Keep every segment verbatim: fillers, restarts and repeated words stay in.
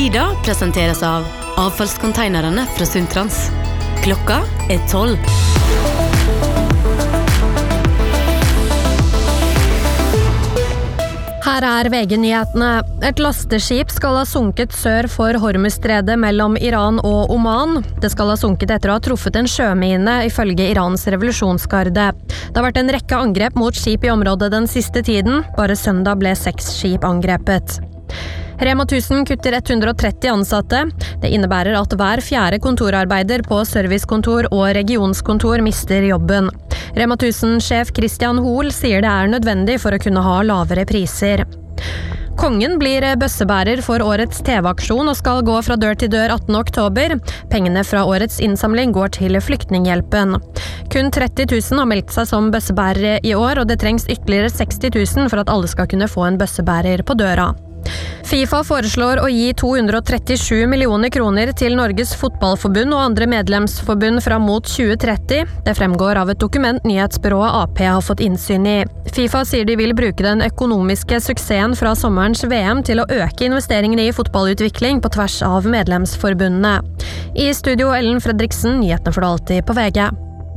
Tida presenteres av avfallskonteinerne fra Sundtrans. Klokka er tolv. Her er V G-nyhetene. Et lasteskip skal ha sunket sør for Hormuzstredet mellom Iran og Oman. Det skal ha sunket etter å ha truffet en sjømine, ifølge Irans revolusjonsgarde. Det har vært en rekke angrep mot skip i området den siste tiden. Bare søndag ble seks skip angrepet. Rema tusen kutter ett hundre og tretti ansatte. Det innebærer at hver fjerde kontorarbeider på servicekontor og regionskontor mister jobben. Rema tusen-sjef Christian Hoel sier det er nødvendig for å kunne ha lavere priser. Kongen blir bøssebærer for årets T V-aksjon og skal gå fra dør til dør attende oktober. Pengene fra årets innsamling går til Flyktninghjelpen. Kun tretti tusen har meldt seg som bøssebærere i år, og det trengs ytterligere seksti tusen for at alle skal kunne få en bøssebærer på døra. FIFA foreslår å gi to hundre og trettisju millioner kroner til Norges fotballforbund og andre medlemsforbund fram mot tjue tretti. Det fremgår av et dokument nyhetsbyrået A P har fått innsyn i. FIFA sier de vil bruke den økonomiske suksessen fra sommerens V M til å øke investeringene i fotballutvikling på tvers av medlemsforbundene. I studio Ellen Fredriksen, nyhetene for det alltid på V G.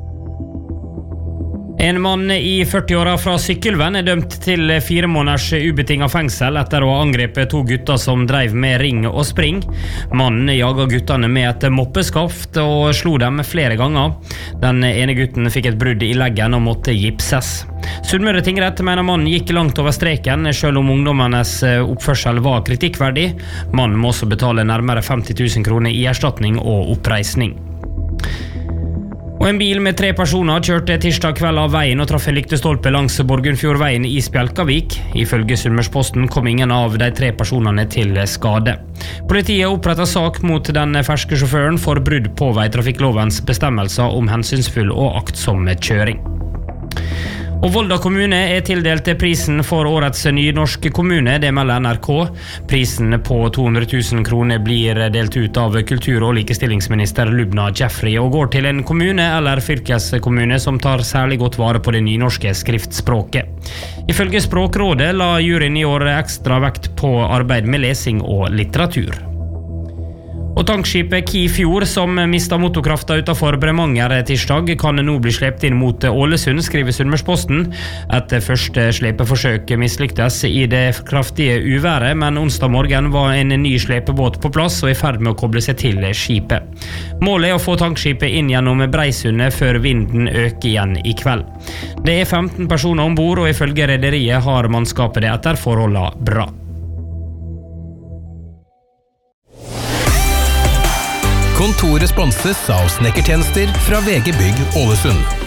En mann i førti-åra fra Sykkylven er dømt til fire måneders ubetinget fengsel etter å ha angrepet to gutter som drev med ring og spring. Mannen jaget guttene med et moppeskaft og slo dem flere ganger. Den ene gutten fikk et brudd i leggen og måtte gipses. Sunnmøre tingrett mener mannen gikk langt over streken, selv om ungdommenes oppførsel var kritikkverdig. Mannen må også betale nærmere femti tusen kroner i erstatning og oppreisning. Og en bil med tre personer kjørte tirsdag kveld av veien og traff en lyktestolpe langs Borgundfjordveien i Spjelkavik. Ifølge Sunnmørsposten kom ingen av de tre personene til skade. Politiet opprettet sak mot den ferske sjåføren for brudd på veitrafikklovens bestemmelser om hensynsfull og aktsom kjøring. Og Volda kommune er tildelt prisen for årets nynorske kommune, det melder N R K. Prisen på to hundre tusen kroner blir delt ut av kultur- og likestillingsminister Lubna Jeffrey og går til en kommune eller fylkeskommune som tar særlig godt vare på det nynorske skriftspråket. Ifølge Språkrådet la juryen i år ekstra vekt på arbeid med lesing og litteratur. Og tankskipet Kifjord, som mistet motorkrafta utenfor Bremanger tirsdag, kan nå bli slept inn mot Ålesund, skriver Sunnmørsposten. Et første slepeforsøk mislyktes i det kraftige uværet, men onsdag morgen var en ny slepebåt på plass og i ferd med å koble seg til skipet. Målet er å få tankskipet inn gjennom Breisundet før vinden øker igjen i kveld. Det er femten personer ombord, og ifølge rederiet har mannskapet det etter forholdene bra. Kontoret sponses av snekkertjenester fra V G Bygg Ålesund.